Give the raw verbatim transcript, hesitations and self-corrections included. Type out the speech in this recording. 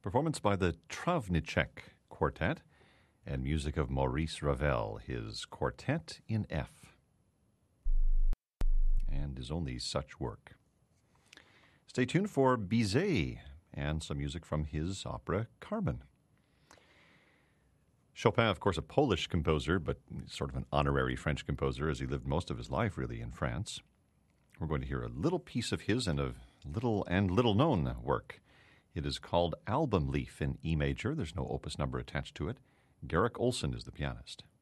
Performance by the Travnicek Quartet and music of Maurice Ravel, his Quartet in F, and his only such work. Stay tuned for Bizet and some music from his opera Carmen. Chopin, of course, a Polish composer, but sort of an honorary French composer, as he lived most of his life, really, in France. We're going to hear a little piece of his and a little and little-known work. It is called Album Leaf in E major. There's no opus number attached to it. Garrick Olson is the pianist.